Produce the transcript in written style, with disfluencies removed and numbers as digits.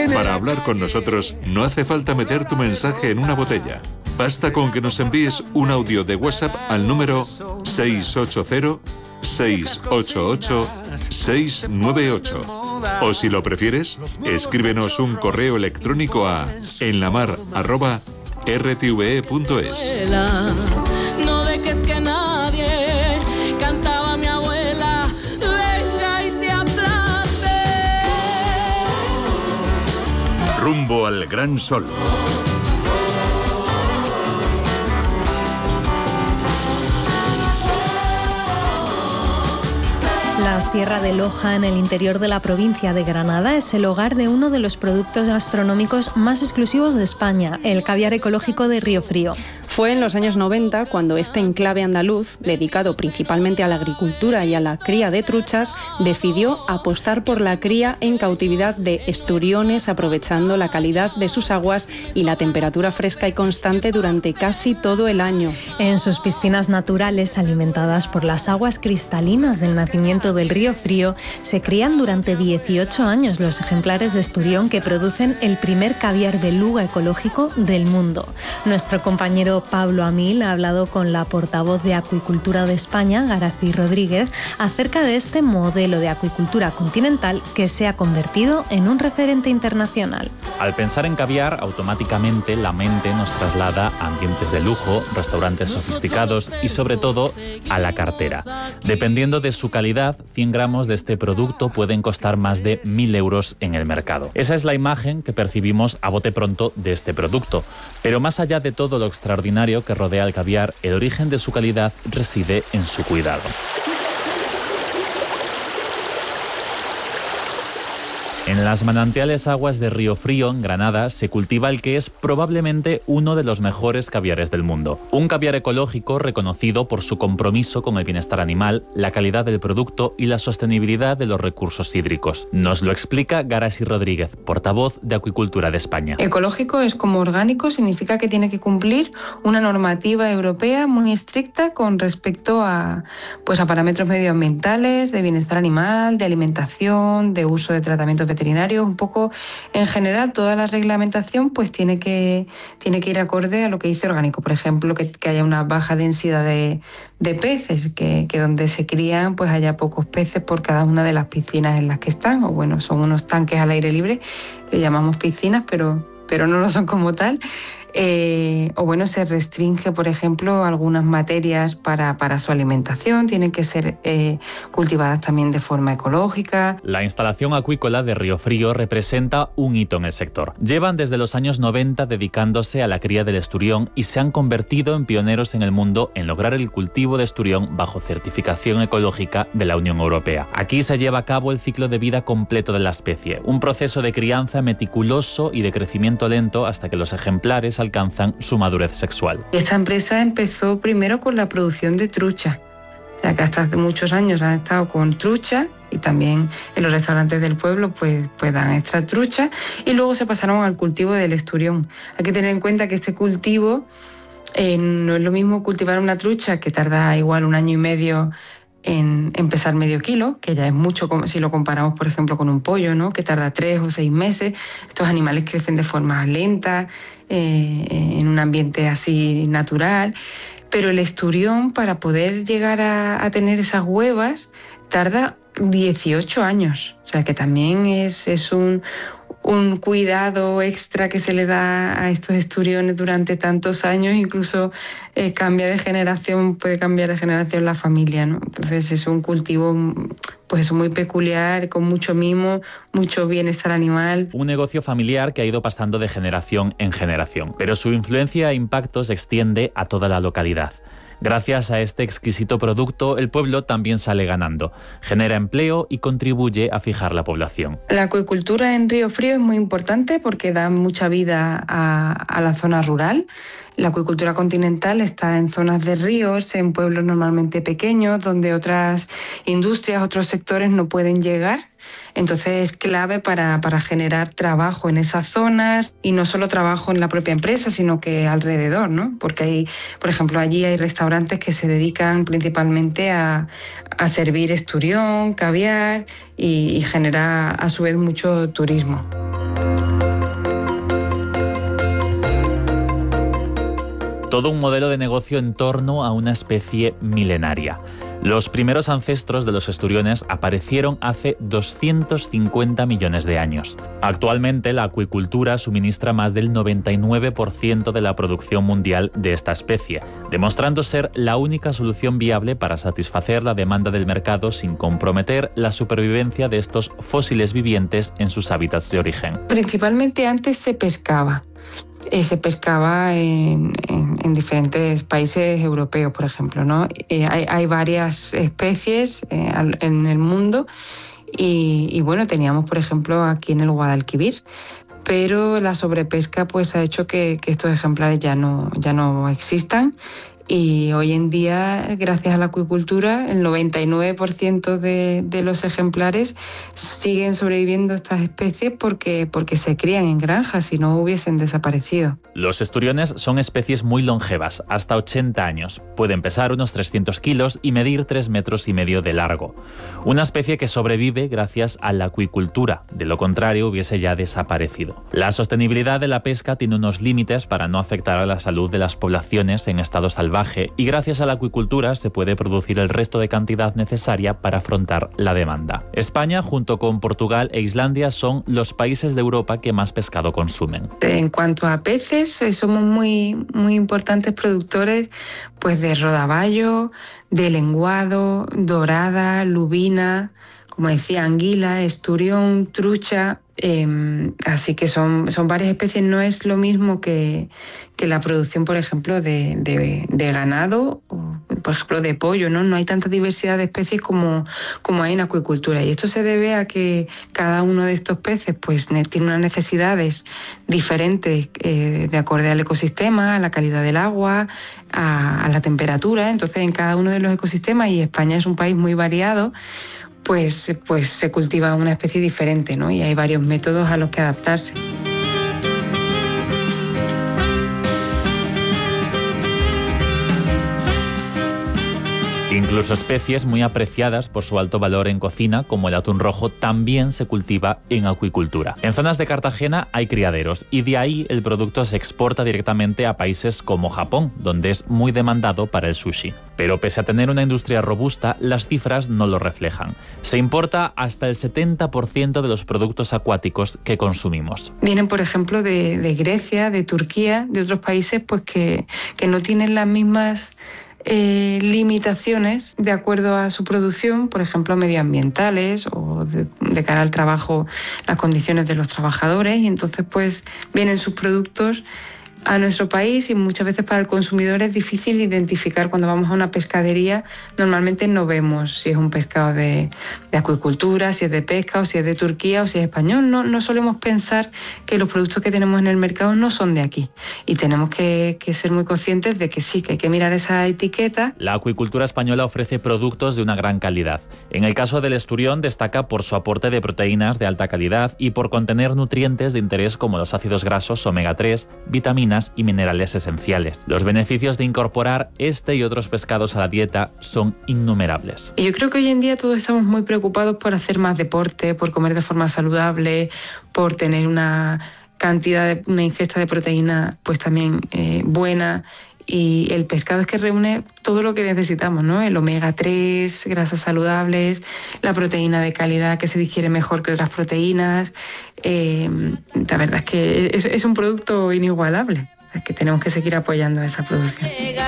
Para hablar con nosotros no hace falta meter tu mensaje en una botella. Basta con que nos envíes un audio de WhatsApp al número 680-688-698. O si lo prefieres, escríbenos un correo electrónico a enlamar@rtve.es. No dejes que nadie, cantaba mi abuela, venga y te aplaste. Rumbo al Gran Sol. La Sierra de Loja, en el interior de la provincia de Granada, es el hogar de uno de los productos gastronómicos más exclusivos de España, el caviar ecológico de Río Frío. Fue en los años 90 cuando este enclave andaluz, dedicado principalmente a la agricultura y a la cría de truchas, decidió apostar por la cría en cautividad de esturiones, aprovechando la calidad de sus aguas y la temperatura fresca y constante durante casi todo el año. En sus piscinas naturales, alimentadas por las aguas cristalinas del nacimiento del Río Frío, se crían durante 18 años los ejemplares de esturión que producen el primer caviar beluga ecológico del mundo. Nuestro compañero Pablo Amil ha hablado con la portavoz de Acuicultura de España, Garací Rodríguez, acerca de este modelo de acuicultura continental que se ha convertido en un referente internacional. Al pensar en caviar, automáticamente la mente nos traslada a ambientes de lujo, restaurantes sofisticados y sobre todo a la cartera. Dependiendo de su calidad, 100 gramos de este producto pueden costar más de 1.000 euros en el mercado. Esa es la imagen que percibimos a bote pronto de este producto. Pero más allá de todo lo extraordinario que rodea al caviar, el origen de su calidad reside en su cuidado. En las manantiales aguas de Río Frío, en Granada, se cultiva el que es probablemente uno de los mejores caviares del mundo. Un caviar ecológico reconocido por su compromiso con el bienestar animal, la calidad del producto y la sostenibilidad de los recursos hídricos. Nos lo explica Garací Rodríguez, portavoz de Acuicultura de España. Ecológico es como orgánico, significa que tiene que cumplir una normativa europea muy estricta con respecto a parámetros medioambientales, de bienestar animal, de alimentación, de uso de tratamientos veterinarios, un poco en general toda la reglamentación pues tiene que ir acorde a lo que dice orgánico. Por ejemplo, que haya una baja densidad de peces, que donde se crían pues haya pocos peces por cada una de las piscinas en las que están, o bueno, son unos tanques al aire libre, que llamamos piscinas, pero no lo son como tal. Se restringe, por ejemplo, algunas materias para su alimentación, tienen que ser cultivadas también de forma ecológica. La instalación acuícola de Río Frío representa un hito en el sector. Llevan desde los años 90 dedicándose a la cría del esturión y se han convertido en pioneros en el mundo en lograr el cultivo de esturión bajo certificación ecológica de la Unión Europea. Aquí se lleva a cabo el ciclo de vida completo de la especie, un proceso de crianza meticuloso y de crecimiento lento hasta que los ejemplares alcanzan su madurez sexual. Esta empresa empezó primero con la producción de trucha, o sea que hasta hace muchos años han estado con trucha y también en los restaurantes del pueblo pues dan extra trucha, y luego se pasaron al cultivo del esturión. Hay que tener en cuenta que este cultivo no es lo mismo cultivar una trucha, que tarda igual 1 año y medio en pesar medio kilo, que ya es mucho si lo comparamos, por ejemplo, con un pollo, ¿no?, que tarda 3 o 6 meses. Estos animales crecen de forma lenta, en un ambiente así natural, pero el esturión, para poder llegar a tener esas huevas, tarda 18 años. O sea que también es un cuidado extra que se le da a estos esturiones durante tantos años, incluso puede cambiar de generación la familia, ¿no? Entonces es un cultivo pues muy peculiar, con mucho mimo, mucho bienestar animal. Un negocio familiar que ha ido pasando de generación en generación, pero su influencia e impacto se extiende a toda la localidad. Gracias a este exquisito producto, el pueblo también sale ganando, genera empleo y contribuye a fijar la población. La acuicultura en Río Frío es muy importante porque da mucha vida a la zona rural. La acuicultura continental está en zonas de ríos, en pueblos normalmente pequeños, donde otras industrias, otros sectores no pueden llegar. Entonces es clave para generar trabajo en esas zonas, y no solo trabajo en la propia empresa, sino que alrededor, ¿no? Porque por ejemplo, allí hay restaurantes que se dedican principalmente a servir esturión, caviar, y genera a su vez mucho turismo. Todo un modelo de negocio en torno a una especie milenaria. Los primeros ancestros de los esturiones aparecieron hace 250 millones de años. Actualmente, la acuicultura suministra más del 99% de la producción mundial de esta especie, demostrando ser la única solución viable para satisfacer la demanda del mercado sin comprometer la supervivencia de estos fósiles vivientes en sus hábitats de origen. Principalmente antes se pescaba. Se pescaba en diferentes países europeos, por ejemplo, ¿no? Hay varias especies en el mundo y bueno, teníamos, por ejemplo, aquí en el Guadalquivir, pero la sobrepesca pues ha hecho que estos ejemplares ya no existan. Y hoy en día, gracias a la acuicultura, el 99% de los ejemplares siguen sobreviviendo estas especies porque se crían en granjas, si no hubiesen desaparecido. Los esturiones son especies muy longevas, hasta 80 años. Pueden pesar unos 300 kilos y medir 3,5 metros de largo. Una especie que sobrevive gracias a la acuicultura, de lo contrario hubiese ya desaparecido. La sostenibilidad de la pesca tiene unos límites para no afectar a la salud de las poblaciones en estado salvaje, y gracias a la acuicultura se puede producir el resto de cantidad necesaria para afrontar la demanda. España, junto con Portugal e Islandia, son los países de Europa que más pescado consumen. En cuanto a peces, somos muy importantes productores pues de rodaballo, de lenguado, dorada, lubina, como decía, anguila, esturión, trucha. Así que son varias especies. No es lo mismo que la producción, por ejemplo, de ganado o, por ejemplo, de pollo, ¿no? No hay tanta diversidad de especies como hay en acuicultura. Y esto se debe a que cada uno de estos peces pues, tiene unas necesidades diferentes de acorde al ecosistema, a la calidad del agua, a la temperatura. Entonces, en cada uno de los ecosistemas, y España es un país muy variado, pues se cultiva una especie diferente, ¿no? Y hay varios métodos a los que adaptarse. Incluso especies muy apreciadas por su alto valor en cocina, como el atún rojo, también se cultiva en acuicultura. En zonas de Cartagena hay criaderos y de ahí el producto se exporta directamente a países como Japón, donde es muy demandado para el sushi. Pero pese a tener una industria robusta, las cifras no lo reflejan. Se importa hasta el 70% de los productos acuáticos que consumimos. Vienen, por ejemplo, de Grecia, de Turquía, de otros países pues que no tienen las mismas limitaciones de acuerdo a su producción, por ejemplo, medioambientales o de cara al trabajo, las condiciones de los trabajadores, y entonces pues vienen sus productos a nuestro país y muchas veces para el consumidor es difícil identificar. Cuando vamos a una pescadería normalmente no vemos si es un pescado de acuicultura, si es de pesca o si es de Turquía o si es español. No solemos pensar que los productos que tenemos en el mercado no son de aquí y tenemos que ser muy conscientes de que sí, que hay que mirar esa etiqueta. La acuicultura española ofrece productos de una gran calidad. En el caso del esturión destaca por su aporte de proteínas de alta calidad y por contener nutrientes de interés como los ácidos grasos omega 3, vitaminas y minerales esenciales. Los beneficios de incorporar este y otros pescados a la dieta son innumerables. Y yo creo que hoy en día todos estamos muy preocupados por hacer más deporte, por comer de forma saludable, por tener una ingesta de proteína pues también buena. Y el pescado es que reúne todo lo que necesitamos, ¿no? El omega 3, grasas saludables, la proteína de calidad que se digiere mejor que otras proteínas. La verdad es que es un producto inigualable, que tenemos que seguir apoyando esa producción.